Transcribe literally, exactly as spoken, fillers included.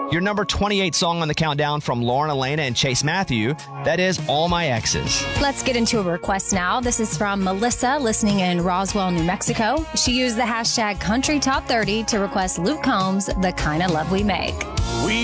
Your number twenty-eight song on the countdown from Lauren Elena and Chase Matthew, that is All My Exes. Let's get into a request now. This is from Melissa, listening in Roswell, New Mexico. She used the hashtag Country Top thirty to request Luke Combs, The Kind of Love We Make. We